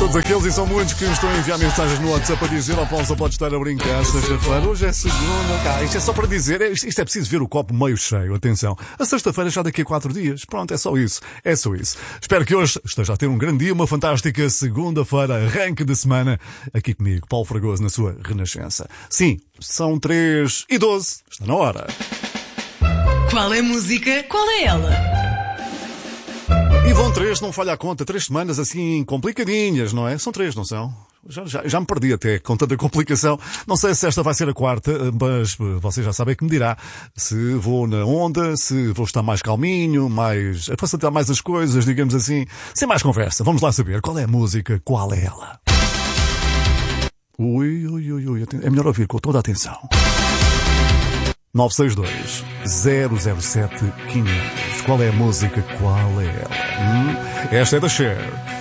todos aqueles, e são muitos, que me estão a enviar mensagens no WhatsApp a dizer: ó Paulo, só pode estar a brincar sexta-feira. Hoje é segunda, cá. Isto é só para dizer, isto é preciso ver o copo meio cheio. Atenção, a sexta-feira já daqui a 4 dias. Pronto, é só isso. É só isso. Espero que hoje esteja a ter um grande dia, uma fantástica segunda-feira, arranque de semana, aqui comigo, Paulo Fragoso, na sua Renascença. Sim, são 3h12. Está na hora. Qual é a música? Qual é ela? E vão 3, não falha a conta, 3 semanas assim complicadinhas, não é? São 3, não são? Já me perdi até com tanta complicação. Não sei se esta vai ser a quarta, mas você já sabe que me dirá se vou na onda, se vou estar mais calminho, a facilitar mais as coisas, digamos assim. Sem mais conversa, vamos lá saber qual é a música, qual é ela. Ui, é melhor ouvir com toda a atenção. 962 007 500. Qual é a música? Qual é ela? Esta é da Cher.